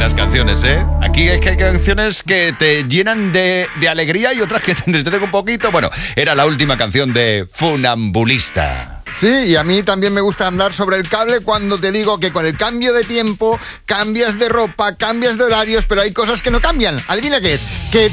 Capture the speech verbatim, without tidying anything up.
las canciones, ¿eh? Aquí es que hay canciones que te llenan de, de alegría y otras que te entristecen un poquito. Bueno, era la última canción de Funambulista. Sí, y a mí también me gusta andar sobre el cable cuando te digo que con el cambio de tiempo cambias de ropa, cambias de horarios, pero hay cosas que no cambian. Adivina qué es. Que